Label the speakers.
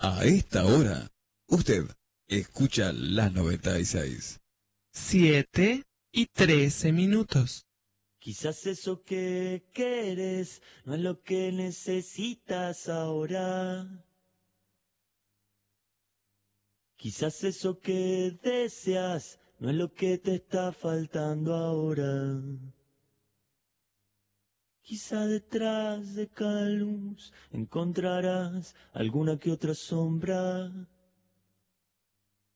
Speaker 1: A esta hora, usted escucha la 96.
Speaker 2: 7:13.
Speaker 3: Quizás eso que quieres no es lo que necesitas ahora. Quizás eso que deseas no es lo que te está faltando ahora. Quizá detrás de cada luz encontrarás alguna que otra sombra.